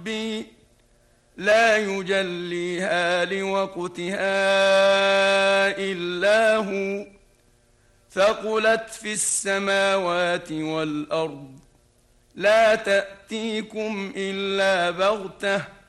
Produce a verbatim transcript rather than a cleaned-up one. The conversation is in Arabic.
ربي لا يجليها لوقتها إلا هو ثقلت في السماوات والأرض لا تأتيكم إلا بغتة